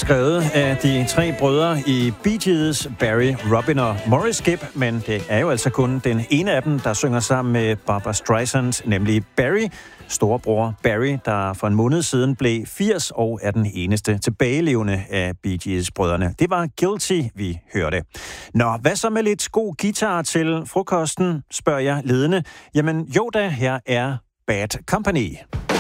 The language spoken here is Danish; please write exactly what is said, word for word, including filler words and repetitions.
skrevet af de tre brødre i Bee Gees, Barry, Robin og Morris Gibb, men det er jo altså kun den ene af dem, der synger sammen med Barbra Streisand, nemlig Barry, storebror Barry, der for en måned siden blev firs og er den eneste tilbagelevende af Bee Gees-brødrene. Det var Guilty, vi hørte. Nå, hvad så med lidt god guitar til frokosten, spørger jeg ledende. Jamen jo da, her er Bad Company.